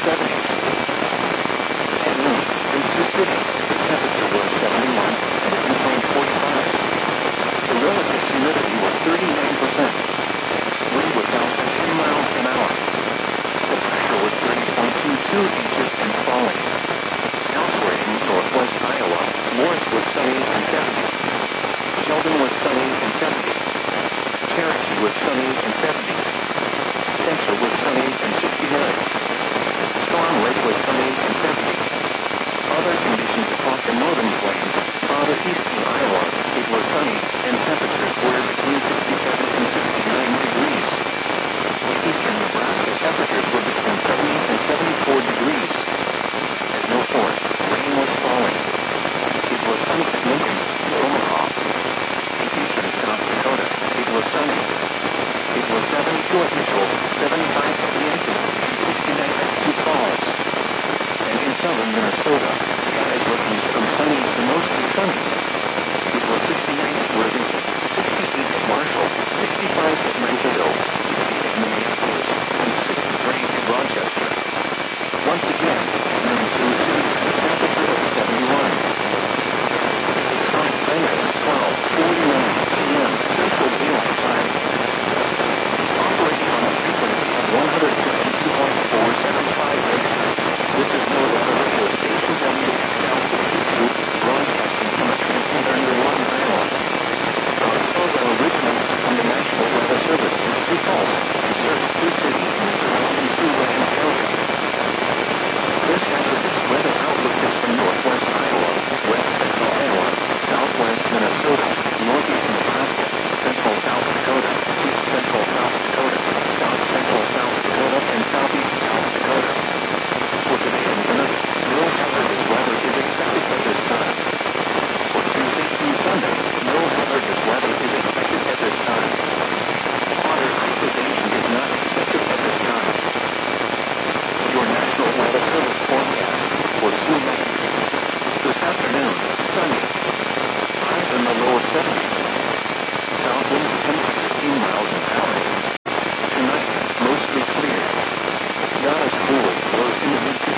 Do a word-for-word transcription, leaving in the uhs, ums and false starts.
seventies. At noon, in Sioux City, the temperature was seventy-one and the dew point forty-five. The relative humidity was thirty-nine percent. Wind was out at ten miles an hour. The pressure was thirty point two two inches and falling. Elsewhere in northwest Iowa, Morris was sunny and seventy. Sheldon was sunny and seventy. Cherokee was sunny and seventy. Spencer was sunny and sixty-nine. Storm Lake was sunny and seventy. Other conditions across the northern plains, farther east in Iowa, it was sunny, and temperatures were between sixty-seven and sixty-nine degrees. In eastern Nebraska, temperatures were between seventy and seventy-four degrees. At Mill Forest, rain was falling. It was sunny at Lincoln, Omaha. In eastern South Dakota, it was sunny. It was seventy-two at Mitchell, seventy-five at Yankton, and sixty-nine at Sioux Falls. And in southern Minnesota, skies ranged from sunny to mostly sunny. It was sixty-nine at Worthington, sixty-eight at Marshall, sixty-five at Mankato, sixty at Minneapolis, and sixty-three at Rochester. Once again, noon Sioux City had a temperature of seventy-one. It's from ten at twelve forty-nine p m Central Daylight Time. Operating on a frequency of one hundred fifty-two point four seven five megahertz, this is Novara Radio Station W X L sixty-two, broadcasting from a transmitter near Lawton, Iowa. Our program originates from the National Weather Service in Sioux Falls, and serves Sioux City and the surrounding Siouxland area. This hazardous weather outlook is from northwest Iowa, west central Iowa, southwest Minnesota, northeast Nebraska, central South Dakota, east central South Dakota, south central South Dakota, and southeast South Dakota. For today and tonight, no hazardous weather is expected at this time. For Tuesday through Sunday, no hazardous weather is expected at this time. Water isolation is not expected at this time. Your National Weather Service forecast for Siouxland. This afternoon, sunny. Highs in the lower seventies. South winds ten to fifteen miles an hour. Tonight, mostly clear. Not as cool as lows in the mid